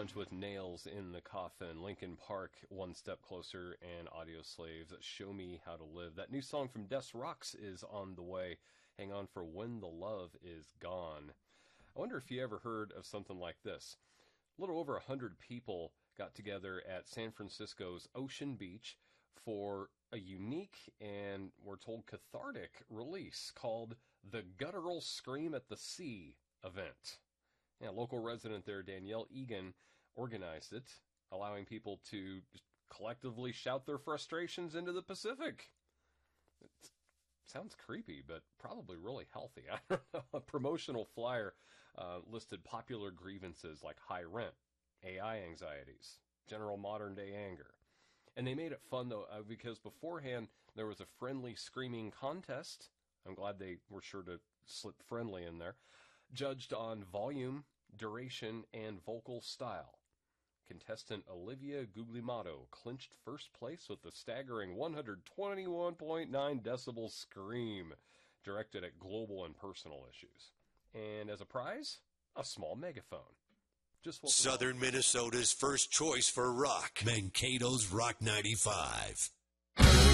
Punch with Nails in the Coffin, Linkin Park, One Step Closer, and Audio Slaves, Show Me How to Live. That new song from Des Rocks is on the way. Hang on for When the Love Is Gone. I wonder if you ever heard of something like this. A little over 100 people got together at San Francisco's Ocean Beach for a unique and, we're told, cathartic release called the Guttural Scream at the Sea event. Yeah, local resident there, Danielle Egan, organized it, allowing people to just collectively shout their frustrations into the Pacific. It sounds creepy, but probably really healthy. I don't know. A promotional flyer listed popular grievances like high rent, AI anxieties, general modern-day anger. And they made it fun, though, because beforehand there was a friendly screaming contest. I'm glad they were sure to slip friendly in there. Judged on volume, duration, and vocal style. Contestant Olivia Guglielmato clinched first place with a staggering 121.9 decibel scream directed at global and personal issues. And as a prize, a small megaphone. Just what Southern Minnesota's first choice for rock. Mankato's Rock 95.